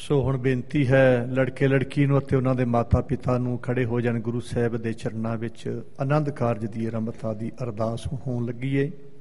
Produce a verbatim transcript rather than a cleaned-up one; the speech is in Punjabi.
ਸੋ ਹੁਣ ਬੇਨਤੀ ਹੈ ਲੜਕੇ ਲੜਕੀ ਨੂੰ ਅਤੇ ਉਹਨਾਂ ਦੇ ਮਾਤਾ ਪਿਤਾ ਨੂੰ ਖੜੇ ਹੋ ਜਾਣ। ਗੁਰੂ ਸਾਹਿਬ ਦੇ ਚਰਨਾਂ ਵਿੱਚ ਆਨੰਦ ਕਾਰਜ ਦੀ ਆਰੰਭਤਾ ਦੀ ਅਰਦਾਸ ਹੋਣ ਲੱਗੀ ਹੈ।